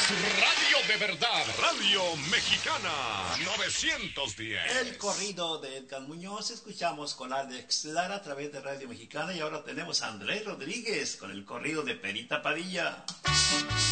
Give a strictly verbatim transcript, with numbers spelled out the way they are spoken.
radio de verdad, Radio Mexicana, novecientos diez. El corrido de Edgar Muñoz escuchamos con Alex Lara a través de Radio Mexicana y ahora tenemos a Andrés Rodríguez con el corrido de Perita Padilla.